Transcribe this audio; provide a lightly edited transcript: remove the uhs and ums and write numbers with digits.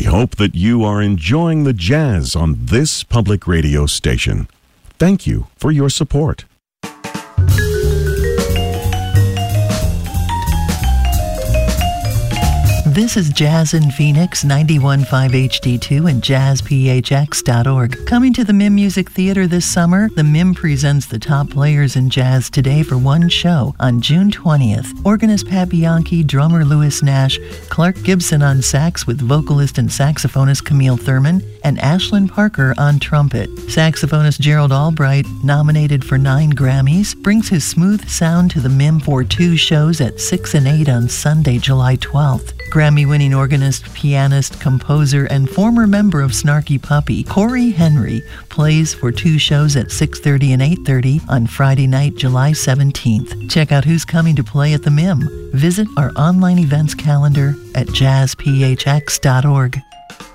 We hope that you are enjoying the jazz on this public radio station. Thank you for your support. This is Jazz in Phoenix, 91.5 HD2 and jazzphx.org. Coming to the MIM Music Theater this summer, the MIM presents the top players in jazz today for one show on June 20th. Organist Pat Bianchi, drummer Louis Nash, Clark Gibson on sax with vocalist and saxophonist Camille Thurman, and Ashlyn Parker on trumpet. Saxophonist Gerald Albright, nominated for 9 Grammys, brings his smooth sound to the MIM for 2 shows at 6 and 8 on Sunday, July 12th. Grammy-winning organist, pianist, composer, and former member of Snarky Puppy, Corey Henry, plays for 2 shows at 6:30 and 8:30 on Friday night, July 17th. Check out who's coming to play at the MIM. Visit our online events calendar at jazzphx.org.